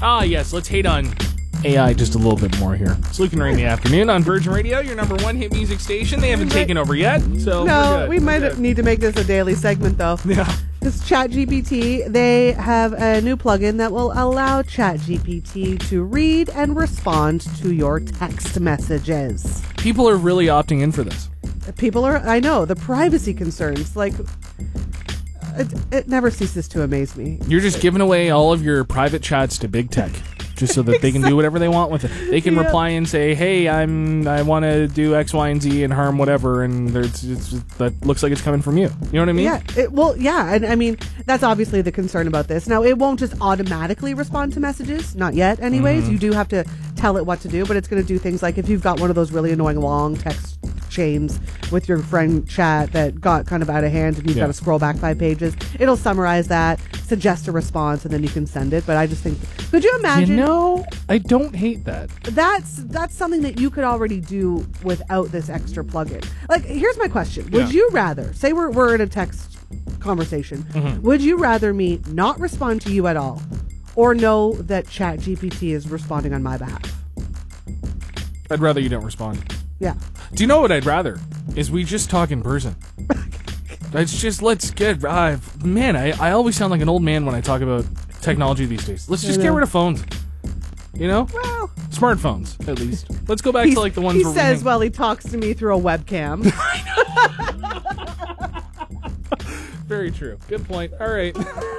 Yes, let's hate on AI just a little bit more here. It's Luke and Ray in the afternoon on Virgin Radio, your number one hit music station. They haven't taken over yet, so no, we might need to make this a daily segment, though. Yeah. This ChatGPT, they have a new plugin that will allow ChatGPT to read and respond to your text messages. People are really opting in for this. People are, I know, the privacy concerns, like, it never ceases to amaze me. You're just giving away all of your private chats to big tech. Just so that they can do whatever they want with it. They can reply and say, hey, I want to do X, Y, and Z and harm whatever, and that looks like it's coming from you. You know what I mean? Yeah, and I mean, that's obviously the concern about this. Now, it won't just automatically respond to messages, not yet anyways. You do have to tell it what to do, but it's going to do things like if you've got one of those really annoying long text chains with your friend chat that got kind of out of hand and you've got to scroll back 5 pages, it'll summarize that, suggest a response, and then you can send it. But I just think, could you imagine? No, I don't hate that. That's something that you could already do without this extra plugin. Like, here's my question. Would you rather, say we're in a text conversation, would you rather me not respond to you at all or know that ChatGPT is responding on my behalf? I'd rather you don't respond. Yeah. Do you know what I'd rather? Is we just talk in person. Let's get... man, I always sound like an old man when I talk about technology these days. Let's just get rid of phones. You know? Well... Smartphones, at least. Let's go back to like the ones he says, well, he talks to me through a webcam. Very true. Good point. All right.